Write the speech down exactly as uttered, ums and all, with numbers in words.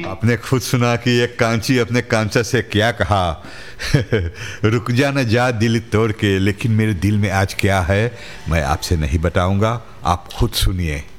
आपने खुद सुना कि एक कांची अपने कांचा से क्या कहा। रुक जा न जा दिल तोड़ के, लेकिन मेरे दिल में आज क्या है मैं आपसे नहीं बताऊंगा, आप खुद सुनिए।